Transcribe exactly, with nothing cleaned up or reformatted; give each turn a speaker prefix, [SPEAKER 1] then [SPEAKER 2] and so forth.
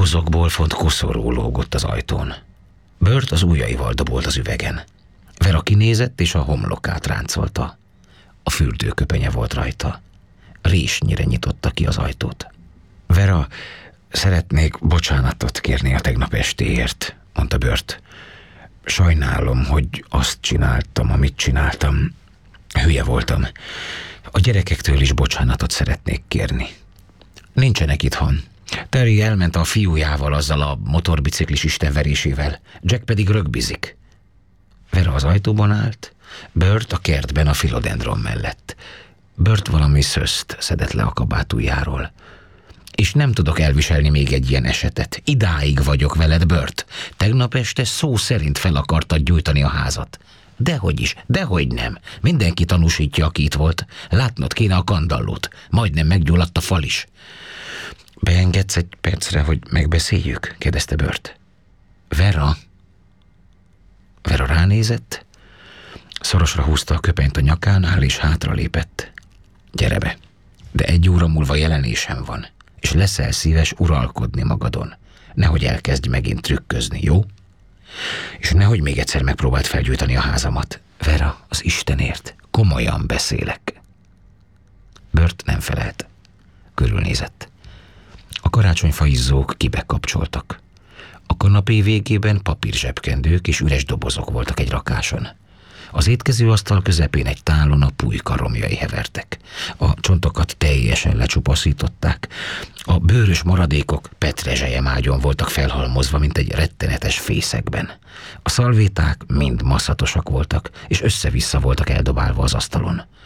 [SPEAKER 1] Dobozokból font koszorú lógott az ajtón. Bört az ujjaival dobolt az üvegen. Vera kinézett, és a homlokát ráncolta. A fürdőköpenye volt rajta. Résnyire nyitotta ki az ajtót. Vera, szeretnék bocsánatot kérni a tegnap estéért, mondta Bört. Sajnálom, hogy azt csináltam, amit csináltam. Hülye voltam. A gyerekektől is bocsánatot szeretnék kérni. Nincsenek itthon. Terry elment a fiújával, azzal a motorbiciklis istenverésével. Jack pedig rögbizik. Vera az ajtóban állt, Bört a kertben a filodendron mellett. Bört valami szöszt szedett le a kabátújáról. És nem tudok elviselni még egy ilyen esetet. Idáig vagyok veled, Bört. Tegnap este szó szerint fel akartad gyújtani a házat. Dehogy is, dehogy nem. Mindenki tanúsítja, aki itt volt. Látnod kéne a kandallót. Majdnem meggyulladt a fal is. Beengedsz egy percre, hogy megbeszéljük? Kérdezte Bört. Vera? Vera ránézett, szorosra húzta a köpenyt a nyakán, áll és hátra lépett. Gyere be, de egy óra múlva jelenésem van, és leszel szíves uralkodni magadon. Nehogy elkezdj megint trükközni, jó? És nehogy még egyszer megpróbáld felgyújtani a házamat. Vera, az Istenért, komolyan beszélek. Bört nem felelt. Körülnézett. A karácsonyfa izzók kibekapcsoltak. A kanapé végében papírzsebkendők és üres dobozok voltak egy rakáson. Az étkezőasztal közepén egy tálon a pulyka romjai hevertek. A csontokat teljesen lecsupaszították. A bőrös maradékok petrezselyemágyon voltak felhalmozva, mint egy rettenetes fészekben. A szalvéták mind maszatosak voltak, és össze-vissza voltak eldobálva az asztalon.